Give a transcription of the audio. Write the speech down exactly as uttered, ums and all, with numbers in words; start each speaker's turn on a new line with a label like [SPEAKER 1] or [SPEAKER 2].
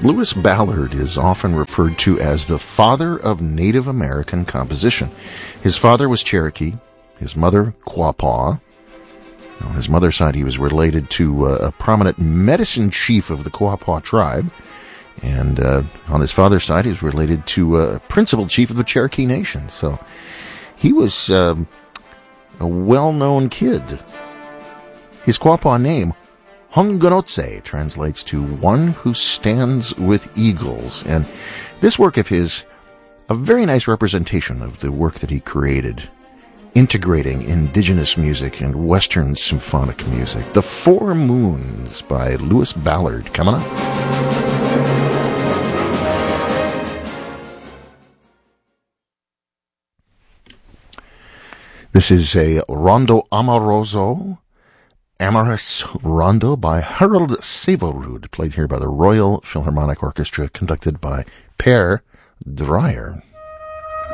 [SPEAKER 1] Lewis Ballard is often referred to as the father of Native American composition. His father was Cherokee, his mother Quapaw. On his mother's side, he was related to uh, a prominent medicine chief of the Quapaw tribe. And uh, on his father's side, he was related to a uh, principal chief of the Cherokee Nation. So he was um, a well-known kid. His Quapaw name, Hunganotse, translates to one who stands with eagles. And this work of his, a very nice representation of the work that he created, integrating indigenous music and Western symphonic music. The Four Moons by Lewis Ballard, coming up. This is a Rondo Amoroso, Amorous Rondo by Harold Savorud, played here by the Royal Philharmonic Orchestra, conducted by Per Dreyer.